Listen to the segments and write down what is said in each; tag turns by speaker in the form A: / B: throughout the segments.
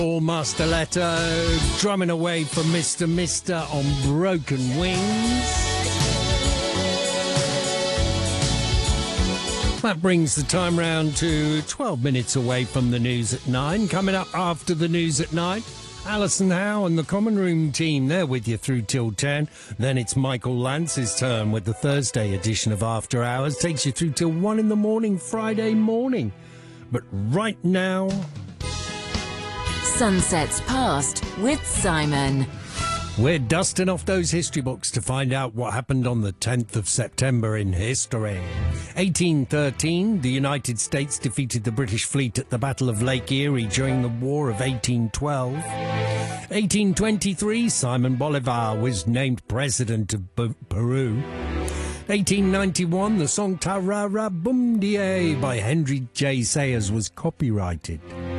A: Paul Masterletto drumming away from Mr. Mister on Broken Wings. That brings the time round to 12 minutes away from the news at 9. Coming up after the news at 9, Alison Howe and the Common Room team, they're with you through till 10. Then it's Michael Lance's turn with the Thursday edition of After Hours. Takes you through till 1 in the morning, Friday morning. But right now...
B: Sunsets Past with Simon.
A: We're dusting off those history books to find out what happened on the 10th of September in history. 1813, the United States defeated the British fleet at the Battle of Lake Erie during the War of 1812. 1823, Simon Bolivar was named president of Peru. 1891, the song Tarara Bum Die by Henry J. Sayers was copyrighted.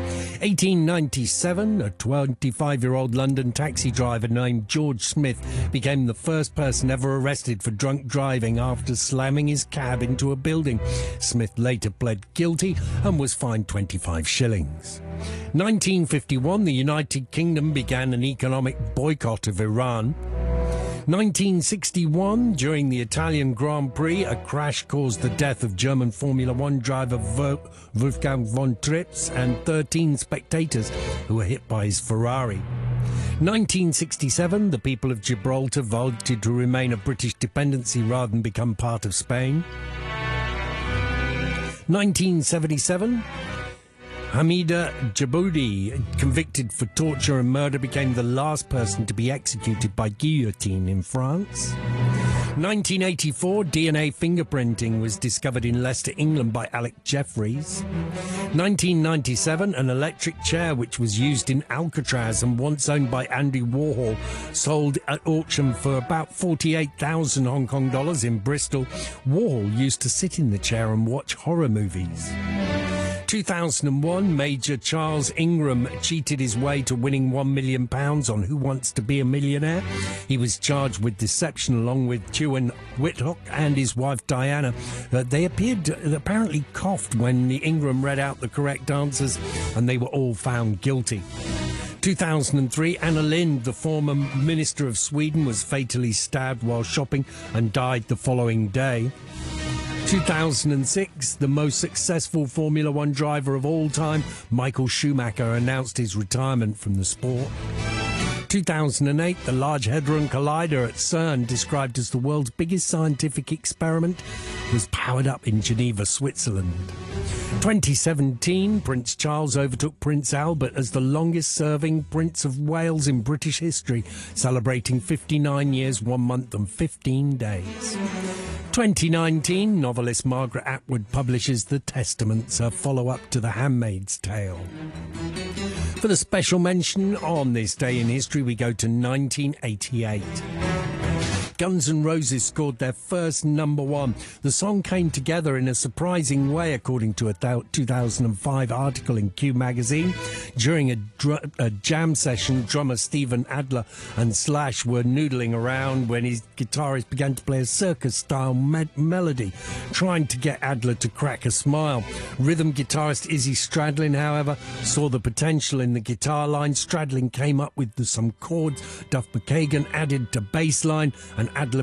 A: 1897, a 25-year-old London taxi driver named George Smith became the first person ever arrested for drunk driving after slamming his cab into a building. Smith later pled guilty and was fined 25 shillings. 1951, the United Kingdom began an economic boycott of Iran. 1961, during the Italian Grand Prix, a crash caused the death of German Formula One driver Wolfgang von Trips and 13 spectators who were hit by his Ferrari. 1967, the people of Gibraltar voted to remain a British dependency rather than become part of Spain. 1977, Hamida Djibouti, convicted for torture and murder, became the last person to be executed by guillotine in France. 1984, DNA fingerprinting was discovered in Leicester, England by Alec Jeffreys. 1997, an electric chair which was used in Alcatraz and once owned by Andy Warhol sold at auction for about 48,000 Hong Kong dollars in Bristol. Warhol used to sit in the chair and watch horror movies. 2001, Major Charles Ingram cheated his way to winning £1 million on Who Wants to Be a Millionaire. He was charged with deception along with Tywin Whitlock and his wife Diana. They apparently coughed when Ingram read out the correct answers, and they were all found guilty. 2003, Anna Lindh, the former Minister of Sweden, was fatally stabbed while shopping and died the following day. 2006, the most successful Formula One driver of all time, Michael Schumacher, announced his retirement from the sport. 2008, the Large Hadron Collider at CERN, described as the world's biggest scientific experiment, was powered up in Geneva, Switzerland. 2017, Prince Charles overtook Prince Albert as the longest-serving Prince of Wales in British history, celebrating 59 years, 1 month and 15 days. 2019, novelist Margaret Atwood publishes The Testaments, her follow-up to The Handmaid's Tale. For the special mention on this day in history, we go to 1988. Guns N' Roses scored their first number one. The song came together in a surprising way, according to a 2005 article in Q magazine. During a jam session, drummer Steven Adler and Slash were noodling around when his guitarist began to play a circus-style melody, trying to get Adler to crack a smile. Rhythm guitarist Izzy Stradlin, however, saw the potential in the guitar line. Stradlin came up with some chords Duff McKagan added to bass line, and Adler